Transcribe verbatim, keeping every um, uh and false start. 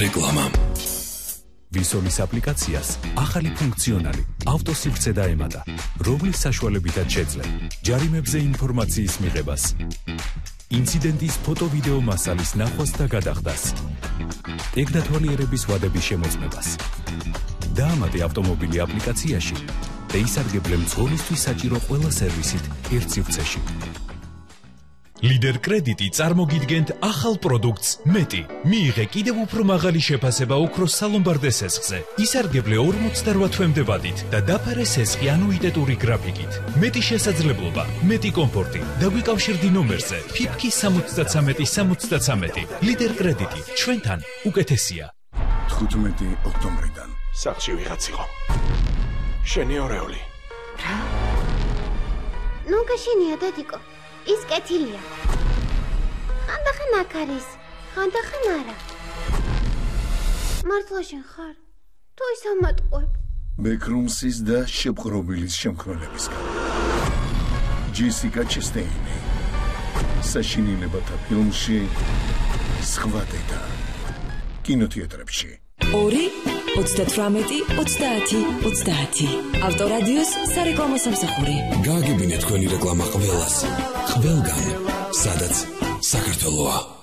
რეკლამა. ვისოლის აპლიკაციას ახალი ფუნქციონალი ავტოსივრცე დაემატა, რომლის საშუალებითაც შეძლებ ჯარიმებზე ინფორმაციის მიღებას, ინციდენტის ფოტო-ვიდეო მასალის ნახვას და გადახდას, ეგდათვალიერების ვადების შემოწმებას. დაამატე ავტომობილი აპლიკაციაში და ისარგებლე მძღოლისთვის საჭირო ყველა სერვისით ერთ სივრცეში. ლიდერ კრედიტი წარმოგიდგენთ ახალ პროდუქტს მეტი. მიიღე კიდევ უფრო მაღალი შეფასება ოქროს სალომბარდე სესხზე. ისარგებლე ორმოცდაოთხ თვემდე ვადით და დაფარე სესხი ანუიტეტური გრაფიკით. მეტი შესაძლებლობა, მეტი კომფორტი. დაგვიკავშირდი ნომერზე ფიფკი სამოცდათრამეტი სამოცდათრამეტი. ლიდერ კრედიტი ჩვენთან უკეთესია. თხუთმეტი ოქტომბრიდან სახლში ვიღაც იყო. შენი ორეული. რა? ნუ გაშენია დედიკო. ის კეთილია. ხანდახან აქ არის, ხანდახან არა. მართლა შენ ხარ? თუ ის ამატყუებ? ბეკრუმსის და შეპყრობილის შემქმნელებისგან. ჯესიკა ჩესტეინი. საშინელებათა ფილმში სხვა დედა. კინოთეატრებში. ორი ოცდათრამეტი ოცდაათი ოცდაათი. ავტორადიოს სარეკლამო სამსახური. გააგებინეთ თქვენი რეკლამა ყველას. ყველგან, სადაც საქართველოა.